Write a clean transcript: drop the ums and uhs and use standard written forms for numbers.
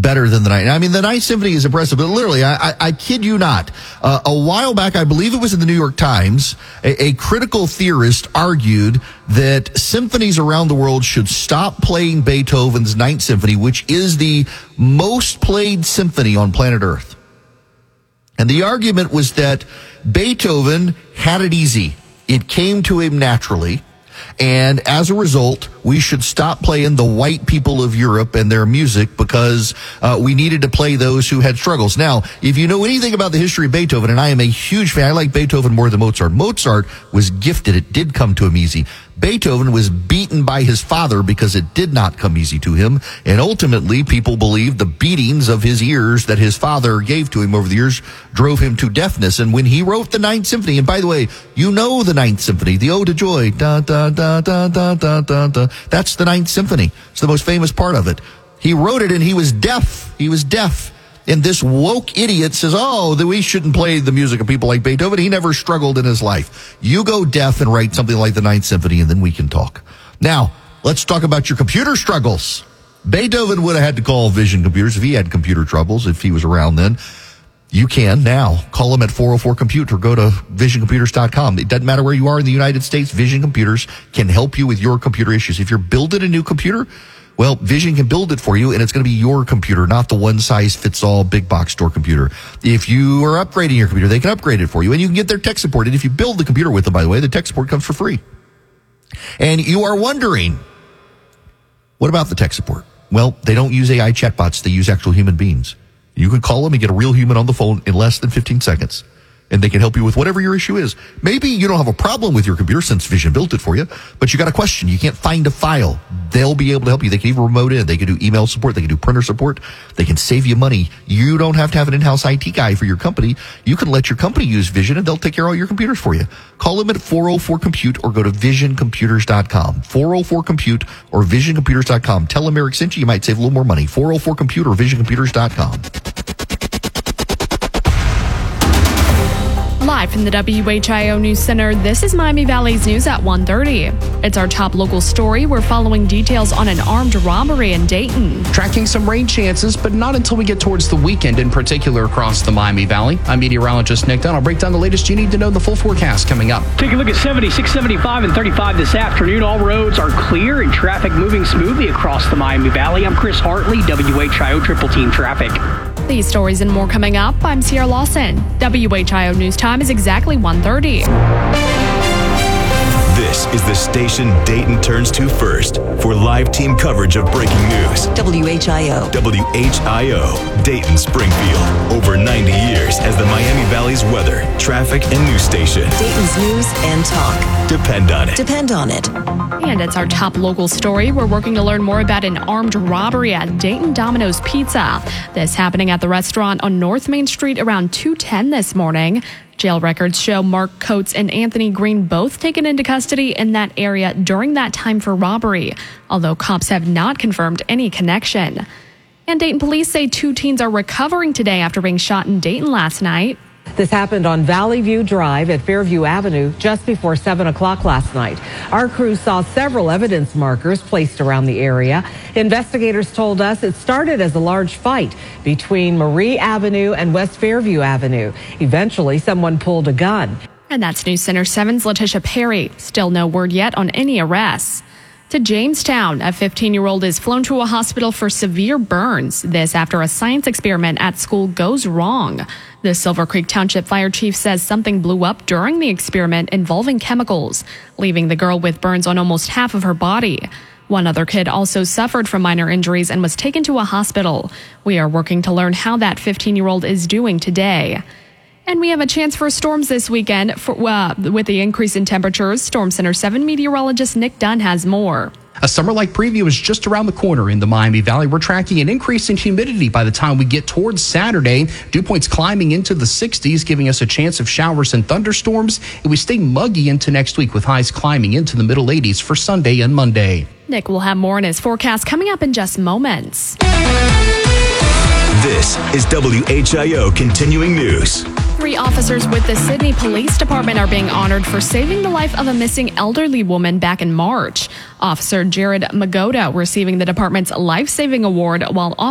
better than the Ninth. I mean, the Ninth Symphony is impressive, but literally, I kid you not. A while back, I believe it was in the New York Times, a critical theorist argued that symphonies around the world should stop playing Beethoven's Ninth Symphony, which is the most played symphony on planet Earth. And the argument was that Beethoven had it easy. It came to him naturally. And as a result, we should stop playing the white people of Europe and their music because we needed to play those who had struggles. Now, if you know anything about the history of Beethoven, and I am a huge fan, I like Beethoven more than Mozart. Mozart was gifted. It did come to him easy. Beethoven was beaten by his father because it did not come easy to him. And ultimately, people believe the beatings of his ears that his father gave to him over the years drove him to deafness. And when he wrote the Ninth Symphony, and by the way, you know the Ninth Symphony, the Ode to Joy, da, da, da, da, da, da, da, da. That's the Ninth Symphony. It's the most famous part of it. He wrote it and he was deaf. He was deaf. And this woke idiot says, that we shouldn't play the music of people like Beethoven. He never struggled in his life. You go deaf and write something like the Ninth Symphony, and then we can talk. Now, let's talk about your computer struggles. Beethoven would have had to call Vision Computers if he had computer troubles, if he was around then. You can now. Call them at 404-COMPUTE or go to visioncomputers.com. It doesn't matter where you are in the United States. Vision Computers can help you with your computer issues. If you're building a new computer, well, Vision can build it for you, and it's going to be your computer, not the one-size-fits-all big-box store computer. If you are upgrading your computer, they can upgrade it for you, and you can get their tech support. And if you build the computer with them, by the way, the tech support comes for free. And you are wondering, what about the tech support? Well, they don't use AI chatbots. They use actual human beings. You can call them and get a real human on the phone in less than 15 seconds. And they can help you with whatever your issue is. Maybe you don't have a problem with your computer since Vision built it for you, but you got a question. You can't find a file. They'll be able to help you. They can even remote in. They can do email support. They can do printer support. They can save you money. You don't have to have an in-house IT guy for your company. You can let your company use Vision, and they'll take care of all your computers for you. Call them at 404-COMPUTE or go to visioncomputers.com. 404-COMPUTE or visioncomputers.com. Tell them Eric sent you. You might save a little more money. 404-COMPUTE or visioncomputers.com. Live from the WHIO News Center, this is Miami Valley's news at 1:30. It's our top local story. We're following details on an armed robbery in Dayton. Tracking some rain chances, but not until we get towards the weekend, in particular across the Miami Valley. I'm meteorologist Nick Dunn. I'll break down the latest you need to know in the full forecast coming up. Take a look at 76, 75, and 35 this afternoon. All roads are clear and traffic moving smoothly across the Miami Valley. I'm Chris Hartley, WHIO Triple Team Traffic. These stories and more coming up. I'm Sierra Lawson. WHIO News Time is exactly 1:30. This is the station Dayton turns to first for live team coverage of breaking news. WHIO. WHIO, Dayton, Springfield. Over 90 years as the Miami Valley's weather, traffic, and news station. Dayton's news and talk. Depend on it. Depend on it. And it's our top local story. We're working to learn more about an armed robbery at Dayton Domino's Pizza. This happening at the restaurant on North Main Street around 2:10 this morning. Jail records show Mark Coates and Anthony Green both taken into custody in that area during that time for robbery, although cops have not confirmed any connection. And Dayton police say 2 teens are recovering today after being shot in Dayton last night. This happened on Valley View Drive at Fairview Avenue just before 7 o'clock last night. Our crew saw several evidence markers placed around the area. Investigators told us it started as a large fight between Marie Avenue and West Fairview Avenue. Eventually, someone pulled a gun. And that's News Center 7's Letitia Perry. Still no word yet on any arrests. To Jamestown, a 15-year-old is flown to a hospital for severe burns. This after a science experiment at school goes wrong. The Silver Creek Township Fire Chief says something blew up during the experiment involving chemicals, leaving the girl with burns on almost half of her body. One other kid also suffered from minor injuries and was taken to a hospital. We are working to learn how that 15-year-old is doing today. And we have a chance for storms this weekend. With the increase in temperatures, Storm Center 7 meteorologist Nick Dunn has more. A summer-like preview is just around the corner in the Miami Valley. We're tracking an increase in humidity by the time we get towards Saturday. Dew points climbing into the 60s, giving us a chance of showers and thunderstorms. And we stay muggy into next week with highs climbing into the middle 80s for Sunday and Monday. Nick will have more in his forecast coming up in just moments. This is WHIO Continuing News. 3 officers with the Sydney Police Department are being honored for saving the life of a missing elderly woman back in March. Officer Jared Magoda receiving the department's life-saving award while